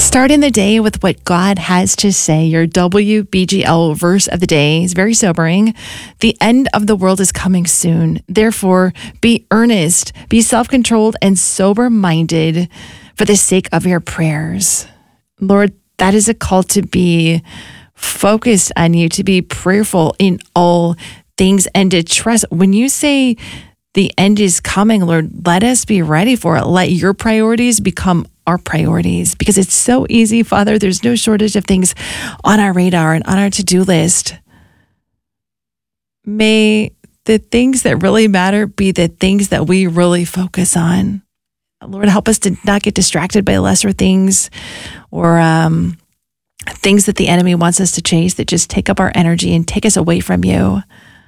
Starting the day with what God has to say. Your WBGL verse of the day is very sobering. The end of the world is coming soon. Therefore, be earnest, be self-controlled, and sober-minded for the sake of your prayers. Lord, that is a call to be focused on you, to be prayerful in all things, and to trust. When you say the end is coming, Lord, let us be ready for it. Let your priorities become our priorities, because it's so easy, Father. There's no shortage of things on our radar and on our to-do list. May the things that really matter be the things that we really focus on. Lord, help us to not get distracted by lesser things or things that the enemy wants us to chase that just take up our energy and take us away from you.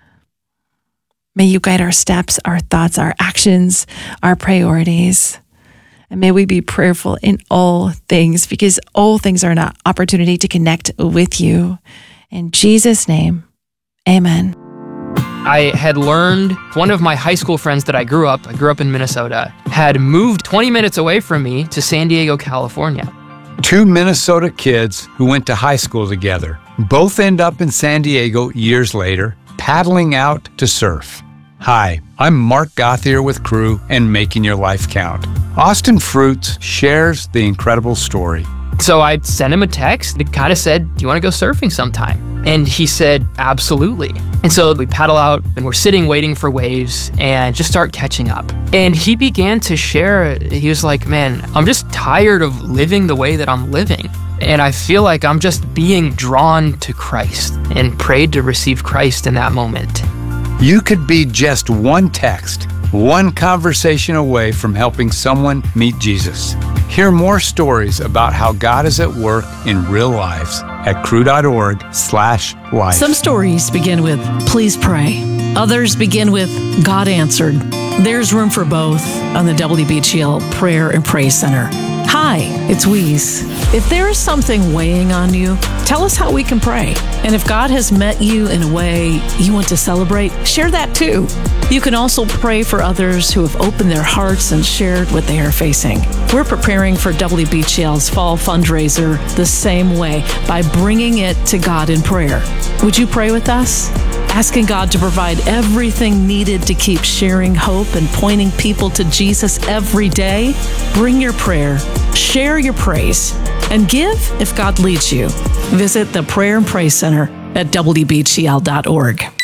May you guide our steps, our thoughts, our actions, our priorities. And may we be prayerful in all things, because all things are an opportunity to connect with you. In Jesus' name, amen. I had learned one of my high school friends that I grew up in Minnesota, had moved 20 minutes away from me to San Diego, California. Two Minnesota kids who went to high school together, both end up in San Diego years later, paddling out to surf. Hi, I'm Mark Gothier with Crew and Making Your Life Count. Austin Fruits shares the incredible story. So I sent him a text that kind of said, do you want to go surfing sometime? And he said, absolutely. And so we paddle out and we're sitting waiting for waves and just start catching up. And he began to share, he was like, man, I'm just tired of living the way that I'm living. And I feel like I'm just being drawn to Christ, and prayed to receive Christ in that moment. You could be just one text, one conversation away from helping someone meet Jesus. Hear more stories about how God is at work in real lives at crew.org/life. Some stories begin with, please pray. Others begin with, God answered. There's room for both on the WBGL Prayer and Praise Center. Hi, it's Weeze. If there is something weighing on you, tell us how we can pray. And if God has met you in a way you want to celebrate, share that too. You can also pray for others who have opened their hearts and shared what they are facing. We're preparing for WBGL's fall fundraiser the same way, by bringing it to God in prayer. Would you pray with us? Asking God to provide everything needed to keep sharing hope and pointing people to Jesus every day? Bring your prayer, share your praise, and give if God leads you. Visit the Prayer and Praise Center at WBGL.org.